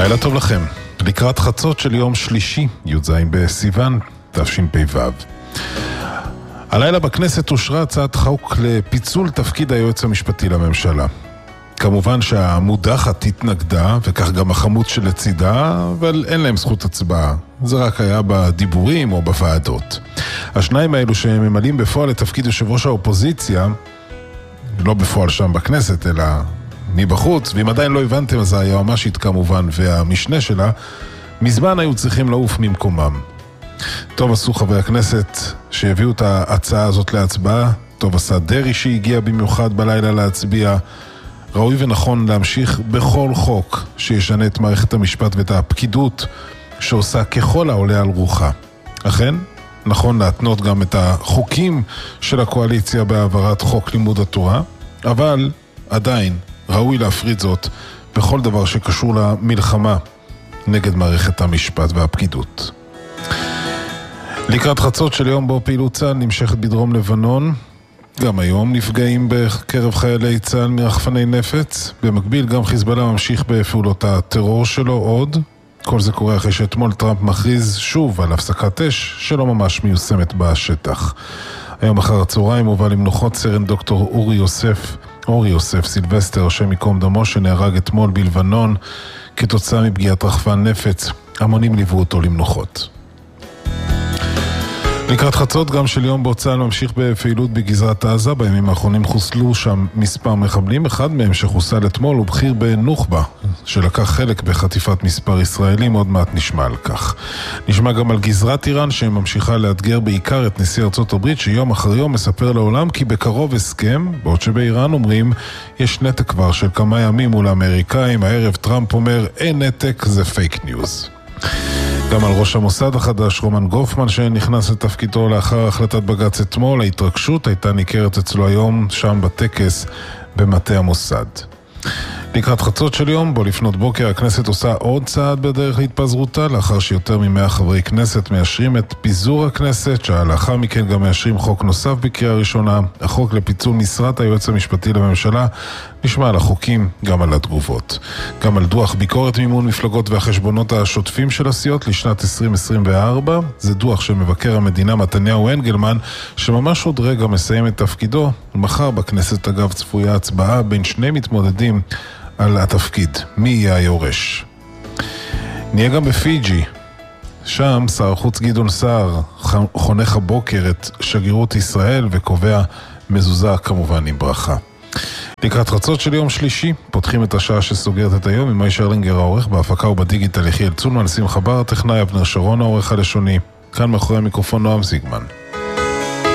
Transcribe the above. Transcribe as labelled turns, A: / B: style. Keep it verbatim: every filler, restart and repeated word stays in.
A: לילה טוב לכם. לקראת חצות של יום שלישי, י"ז בסיוון, תשפ"ו. הלילה בכנסת אושרה הצעת חוק לפיצול תפקיד היועץ המשפטי לממשלה. כמובן שהמודחת התנגדה, וכך גם החמוץ שלצידה, אבל אין להם זכות הצבעה. זה רק היה בדיבורים או בוועדות. השניים האלו שממלאים בפועל לתפקיד יושב ראש האופוזיציה, לא בפועל שם בכנסת, אלא מבחוץ, ואם עדיין לא הבנתם, אז היועמ"שית כמובן והמשנה שלה, מזמן היו צריכים לעוף ממקומם. טוב עשו חברי הכנסת שהביאו את ההצעה הזאת להצבעה, טוב עשה דרי שהגיע במיוחד בלילה להצביע. ראוי ונכון להמשיך בכל חוק שישנה את מערכת המשפט ואת הפקידות שעושה ככל העולה על רוחה. אכן, נכון להתנות גם את החוקים של הקואליציה בהעברת חוק לימוד התורה, אבל עדיין ראוי להפריד זאת בכל דבר שקשור למלחמה נגד מערכת המשפט והפקידות. לקראת חצות של יום בו פעילות צה"ל נמשכת בדרום לבנון, גם היום נפגעים בקרב חיילי צה"ל מרחפני נפץ. במקביל גם חיזבאללה ממשיך בפעולות הטרור שלו עוד. כל זה קורה אחרי שאתמול טראמפ מכריז שוב על הפסקת אש שלא ממש מיושמת בשטח. היום אחר הצהריים הובא למנוחות סרן דוקטור אורי יוסף, אורי יוסף סילבסטר, השם ייקום דמו, שנהרג אתמול בלבנון כתוצאה מפגיעת רחפן נפץ. המונים ליוו אותו למנוחות. לקראת חצות גם של יום בו צה"ל ממשיך בפעילות בגזרת עזה. בימים האחרונים חוסלו שם מספר מחבלים, אחד מהם שחוסל אתמול הוא בכיר בנוח'בה שלקח חלק בחטיפת מספר ישראלים, עוד מעט נשמע על כך. נשמע גם על גזרת איראן שממשיכה לאתגר בעיקר את נשיא ארצות הברית, שיום אחר יום מספר לעולם כי בקרוב הסכם, בעוד שבאיראן אומרים יש נתק כבר של כמה ימים מול האמריקאים. הערב טראמפ אומר אין נתק, זה פייק ניוז. גם על ראש המוסד החדש רומן גופמן שנכנס לתפקידו לאחר החלטת בג"ץ אתמול. ההתרגשות הייתה ניכרת אצלו היום שם בטקס במטה המוסד. לקראת חצות של יום בו לפנות בוקר הכנסת עושה עוד צעד בדרך להתפזרותה, לאחר שיותר ממאה חברי כנסת מאשרים את פיזור הכנסת, שלאחר מכן גם מאשרים חוק נוסף בקריאה ראשונה, החוק לפיצול משרת היועץ המשפטי לממשלה. נשמע על החוקים, גם על התגובות, גם על דוח ביקורת מימון מפלגות והחשבונות השוטפים של הסיעות לשנת עשרים עשרים וארבע. זה דוח של מבקר המדינה מתניהו אנגלמן, שממש עוד רגע מסיים את תפקידו. מחר בכנסת אגב צפויה הצבעה בין שני מתמודדים על התפקיד, מי יהיה היורש. נהיה גם בפיג'י, שם שר החוץ גדעון סער חונך הבוקר את שגרירות ישראל וקובע מזוזה כמובן עם ברכה. לקראת חצות של יום שלישי פותחים את השעה שסוגרת את היום עם מי שרלינגר העורך, בהפקה ובדיגיטל יחיאל צולמן, שמחה בר הטכנאי, אבנר שרון העורך הלשוני. כאן מאחורי המיקרופון נועם זיגמן.